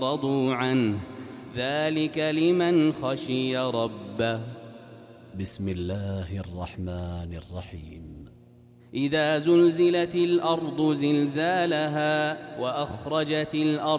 رضوا عنه ذلك لمن خشي ربه. بسم الله الرحمن الرحيم. إذا زلزلت الأرض زلزالها وأخرجت الأرض